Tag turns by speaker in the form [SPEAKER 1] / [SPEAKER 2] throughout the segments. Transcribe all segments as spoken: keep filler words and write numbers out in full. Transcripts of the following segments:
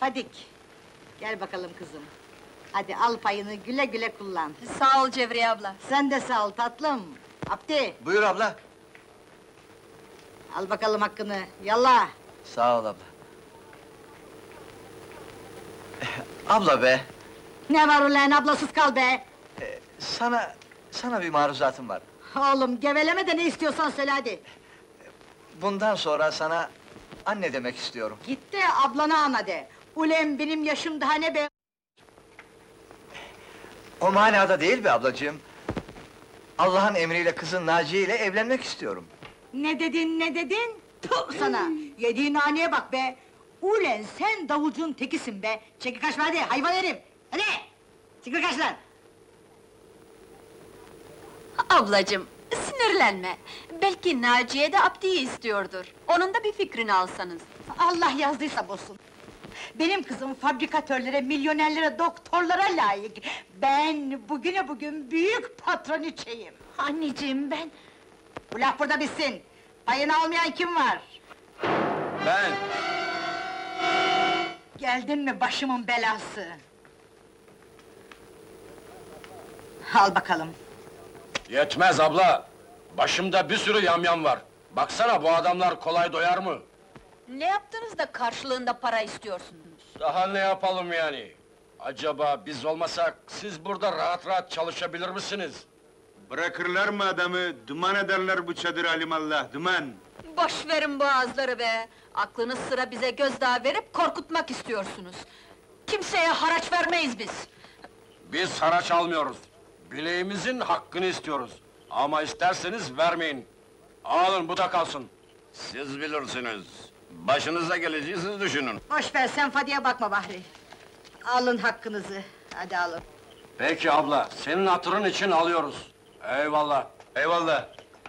[SPEAKER 1] Fadik, gel bakalım kızım. Hadi al payını, güle güle kullan.
[SPEAKER 2] Sağ ol Cevriye abla.
[SPEAKER 1] Sen de sağ ol tatlım. Abdi,
[SPEAKER 3] Buyur abla.
[SPEAKER 1] al bakalım hakkını, yallah!
[SPEAKER 3] Sağ ol abla. Abla be,
[SPEAKER 1] Ne var ulan, ablasız kal be!
[SPEAKER 3] e, sana, sana bir maruzatım var.
[SPEAKER 1] Oğlum, geveleme de ne istiyorsan söyle hadi!
[SPEAKER 3] Bundan sonra sana anne demek istiyorum.
[SPEAKER 1] Git de ablana ana de! Ulan benim yaşım daha ne be!
[SPEAKER 3] O manada değil be ablacığım. Allah'ın emriyle kızın Naciye ile evlenmek istiyorum.
[SPEAKER 1] Ne dedin, ne dedin? Tuh sana! Yediğin haneye bak be! Ulan sen davulcunun tekisin be! Çekil kaçma hadi, hayvan herif! Hadi! Çekil kaç lan!
[SPEAKER 2] Ablacığım, sinirlenme. Belki Naciye de Abdi'yi istiyordur. Onun da bir fikrini alsanız.
[SPEAKER 1] Allah yazdıysa bozsun! Benim kızım fabrikatörlere, milyonerlere, doktorlara layık! Ben bugüne bugün büyük patroniçeyim! Anneciğim ben... Bu laf burada bitsin! Payını almayan kim var?
[SPEAKER 4] Ben!
[SPEAKER 1] Geldin mi başımın belası? Al bakalım!
[SPEAKER 4] Yetmez abla! Başımda bir sürü yamyam var. Baksana bu adamlar kolay doyar mı?
[SPEAKER 2] Ne yaptınız da karşılığında para istiyorsunuz?
[SPEAKER 4] Daha ne yapalım yani? Acaba biz olmasak, siz burada rahat rahat çalışabilir misiniz?
[SPEAKER 5] Bırakırlar mı adamı? Duman ederler bu çadır alimallah, duman!
[SPEAKER 2] Boş verin bu ağızları be! Aklınız sıra bize gözdağı verip korkutmak istiyorsunuz. Kimseye haraç vermeyiz biz!
[SPEAKER 4] Biz haraç almıyoruz. Bileğimizin hakkını istiyoruz. Ama isterseniz vermeyin. Alın bu da kalsın.
[SPEAKER 6] Siz bilirsiniz. Başınıza geleceği siz düşünün.
[SPEAKER 1] Boş ver, sen Fadi'ye bakma Bahri! Alın hakkınızı, hadi alın!
[SPEAKER 4] Peki abla, senin hatırın için alıyoruz. Eyvallah.
[SPEAKER 5] Eyvallah!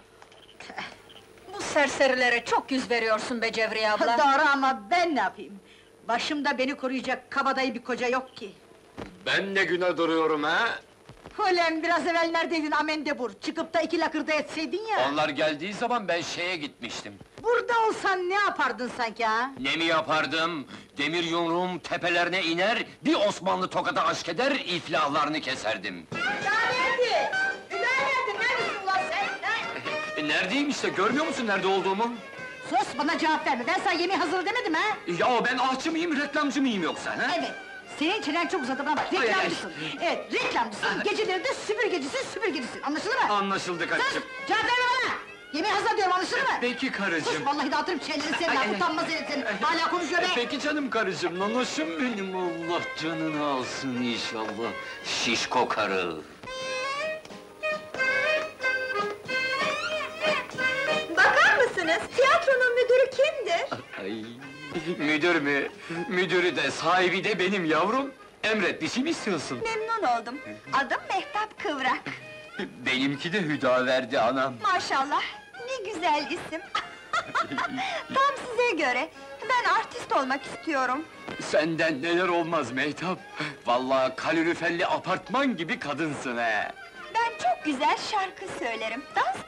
[SPEAKER 2] Bu serserilere çok yüz veriyorsun be Cevriye abla!
[SPEAKER 1] Doğru ama ben ne yapayım? Başımda beni koruyacak kabadayı bir koca yok ki!
[SPEAKER 6] Ben ne güne duruyorum ha?
[SPEAKER 1] Ulan biraz evvel neredeydin Amendebur? Çıkıp da iki lakırda etseydin ya!
[SPEAKER 6] Onlar geldiği zaman ben şeye gitmiştim.
[SPEAKER 1] Burada olsan ne yapardın sanki ha?
[SPEAKER 6] Ne mi yapardım? Demir yumruğum tepelerine iner, bir Osmanlı tokadı aşk eder, iflahlarını keserdim.
[SPEAKER 1] Hüda nerede? Hüda nerede? Neredesin ulan sen? ha?
[SPEAKER 6] E, neredeyim işte, görmüyor musun nerede olduğumu?
[SPEAKER 1] Sus, bana cevap verme! Ben sana yemeği hazır demedim ha?
[SPEAKER 6] Ya ben ahçı mıyım, reklamcı mıyım yoksa ha?
[SPEAKER 1] Evet! Senin çenen çok uzadı bana bak,
[SPEAKER 6] ay.
[SPEAKER 1] reklamcısın! Evet, reklamcısın, geceleri de süpürgecisin, süpürgecisin, anlaşıldı mı?
[SPEAKER 6] Anlaşıldı
[SPEAKER 1] Sus!
[SPEAKER 6] karıcığım.
[SPEAKER 1] Cevap verme bana! Yemeği hazır diyorum, anlaşıldı mı?
[SPEAKER 6] Peki karıcığım.
[SPEAKER 1] Sus, vallahi dağıtırım çeneni senin,
[SPEAKER 6] Ay,
[SPEAKER 1] ha,
[SPEAKER 6] ay, ay.
[SPEAKER 1] utanmaz herif senin! Hala konuşuyor be!
[SPEAKER 6] E, peki canım karıcığım, nanoşum benim, Allah canını alsın inşallah. Şişko karı.
[SPEAKER 2] Bakar mısınız? Tiyatronun müdürü kimdir?
[SPEAKER 6] Ay, müdür mü? Müdürü de, sahibi de benim yavrum. Emret, bir şey mi istiyorsun?
[SPEAKER 2] Memnun oldum. Adım Mehtap Kıvrak.
[SPEAKER 6] Benimki de Hüdaverdi anam.
[SPEAKER 2] Maşallah, ne güzel isim! Tam size göre! Ben artist olmak istiyorum.
[SPEAKER 6] Senden neler olmaz Mehtap! Vallahi kaloriferli apartman gibi kadınsın he!
[SPEAKER 2] Ben çok güzel şarkı söylerim, dans